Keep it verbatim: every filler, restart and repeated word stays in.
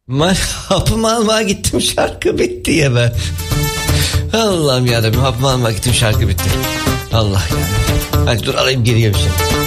Ma- hapımı almaya gittim, şarkı bitti ya ben. Allah'ım yarabbim, hapımı almaya gittim, şarkı bitti. Allah ya. Hadi dur, alayım geriye bir şey.